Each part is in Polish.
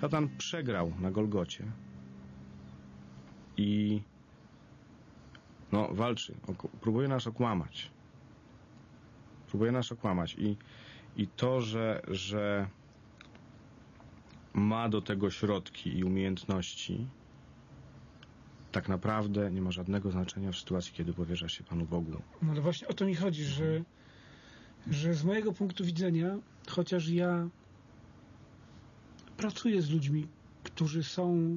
Szatan przegrał na Golgocie i walczy, próbuje nas okłamać. I to, że ma do tego środki i umiejętności, tak naprawdę nie ma żadnego znaczenia w sytuacji, kiedy powierzasz się Panu Bogu. No ale właśnie o to mi chodzi, że z mojego punktu widzenia, chociaż ja pracuję z ludźmi, którzy są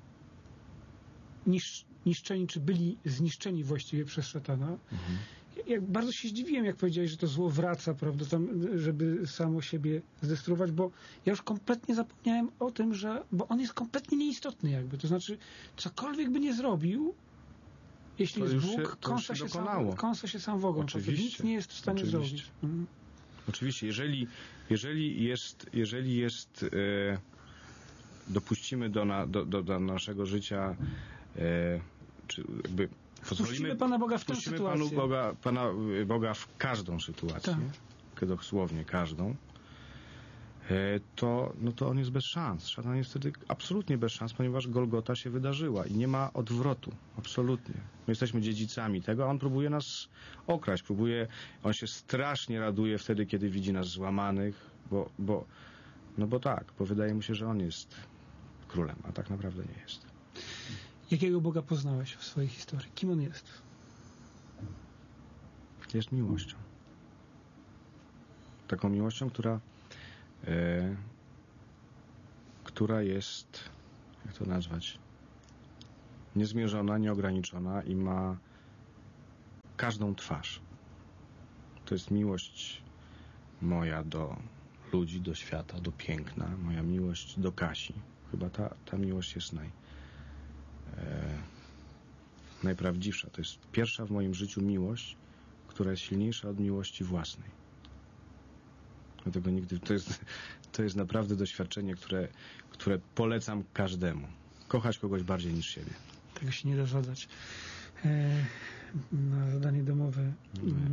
niszczeni, czy byli zniszczeni właściwie przez szatana. Ja bardzo się zdziwiłem, jak powiedziałeś, że to zło wraca, prawda, tam, żeby samo siebie zdestruować, bo ja już kompletnie zapomniałem o tym, bo on jest kompletnie nieistotny jakby, to znaczy cokolwiek by nie zrobił, jeśli to jest Bóg, kąsa się sam w ogon. Nic nie jest w stanie zrobić. Oczywiście, jeżeli jest dopuścimy do naszego życia, czy jakby wpuścimy Pana Boga w tę sytuację. Pana Boga w każdą sytuację, dosłownie każdą, to on jest bez szans. Szatan jest wtedy absolutnie bez szans, ponieważ Golgota się wydarzyła i nie ma odwrotu. Absolutnie. My jesteśmy dziedzicami tego, a on próbuje nas okraść. On się strasznie raduje wtedy, kiedy widzi nas złamanych, bo wydaje mu się, że on jest królem, a tak naprawdę nie jest. Jakiego Boga poznałeś w swojej historii? Kim on jest? Jest miłością. Taką miłością, która jest, jak to nazwać, niezmierzona, nieograniczona i ma każdą twarz. To jest miłość moja do ludzi, do świata, do piękna, moja miłość do Kasi. Chyba ta miłość jest najprawdziwsza. To jest pierwsza w moim życiu miłość, która jest silniejsza od miłości własnej. Dlatego nigdy, to jest naprawdę doświadczenie, które polecam każdemu. Kochać kogoś bardziej niż siebie. Tego się nie da zadać. Na zadanie domowe